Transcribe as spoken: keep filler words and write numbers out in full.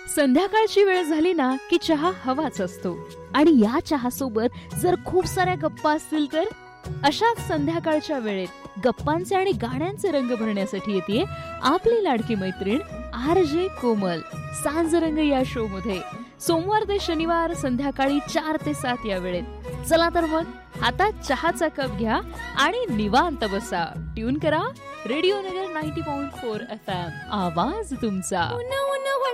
संध्याकाळची वेळ झाली ना की चहा हवाच असतो आणि या चहा सोबत जर खूप साऱ्या गप्पा असतील तर अशाच संध्याकाळच्या वेळेत गप्पांचे आणि गाण्यांचे रंग भरण्यासाठी येते आपली लाडकी मैत्रीण आर जे कोमल. सांजरंग या शो मध्ये सोमवार ते शनिवार संध्याकाळी चार ते सात या वेळेत. चला तर मग हातात चहाचा कप घ्या आणि निवांत बसा. ट्यून करा रेडिओ नगर नव्वद पॉइंट चार एफ एम. आवाज तुमचा.